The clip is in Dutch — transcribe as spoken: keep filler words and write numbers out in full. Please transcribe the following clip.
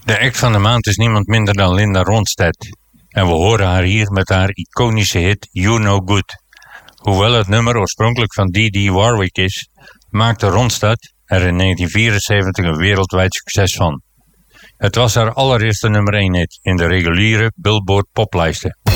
De act van de maand is niemand minder dan Linda Ronstadt. En we horen haar hier met haar iconische hit You Know Good. Hoewel het nummer oorspronkelijk van Dee Dee Warwick is, maakte Ronstadt er in negentien vierenzeventig een wereldwijd succes van. Het was haar allereerste nummer één hit in de reguliere Billboard poplijsten.